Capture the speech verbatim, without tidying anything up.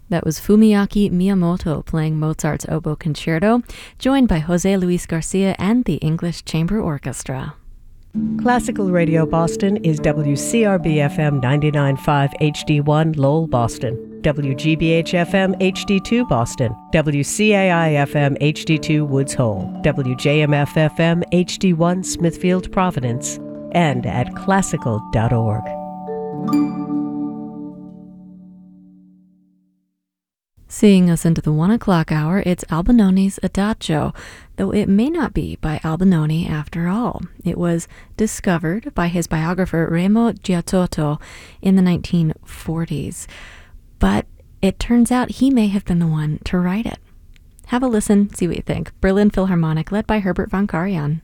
That was Fumiaki Miyamoto playing Mozart's Oboe Concerto, joined by Jose Luis Garcia and the English Chamber Orchestra. Classical Radio Boston is W C R B F M ninety-nine point five H D one Lowell, Boston, W G B H F M H D two Boston, W C A I F M H D two Woods Hole, W J M F F M H D one Smithfield, Providence, and at classical dot org. Seeing us into the one o'clock hour, it's Albinone's Adagio, though it may not be by Albinone after all. It was discovered by his biographer Remo Giazzotto in the nineteen forties, but it turns out he may have been the one to write it. Have a listen, see what you think. Berlin Philharmonic, led by Herbert von Karajan.